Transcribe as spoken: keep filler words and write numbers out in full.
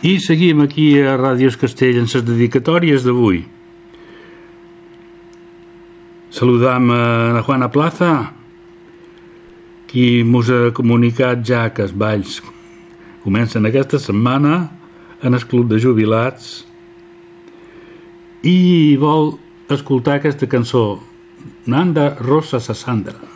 I seguim aquí a Ràdios Castell en les dedicatòries d'avui. Saludam a Juana Plaza, qui mos ha comunicat ja que els balls comencen aquesta setmana en el Club de Jubilats i vol escoltar aquesta cançó, Nanda Rosa Sassandra.